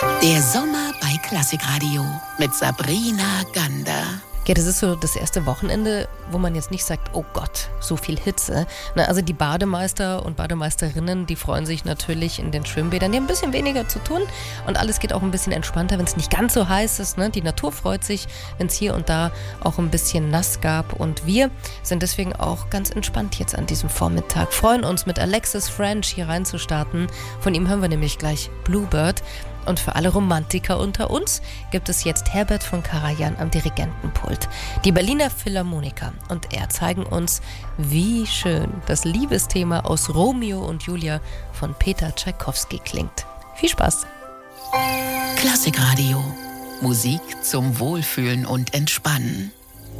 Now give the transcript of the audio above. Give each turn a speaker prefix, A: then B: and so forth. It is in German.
A: Der Sommer bei Klassikradio mit Sabrina Gander.
B: Ja, das ist so das erste Wochenende, wo man jetzt nicht sagt, oh Gott, so viel Hitze. Na, also die Bademeister und Bademeisterinnen, die freuen sich natürlich in den Schwimmbädern. Die haben ein bisschen weniger zu tun und alles geht auch ein bisschen entspannter, wenn es nicht ganz so heiß ist. Ne? Die Natur freut sich, wenn es hier und da auch ein bisschen nass gab. Und wir sind deswegen auch ganz entspannt jetzt an diesem Vormittag. Freuen uns, mit Alexis French hier reinzustarten. Von ihm hören wir nämlich gleich Bluebird. Und für alle Romantiker unter uns gibt es jetzt Herbert von Karajan am Dirigentenpult. Die Berliner Philharmoniker und er zeigen uns, wie schön das Liebesthema aus Romeo und Julia von Peter Tschaikowski klingt. Viel Spaß!
A: Klassikradio. Musik zum Wohlfühlen und Entspannen.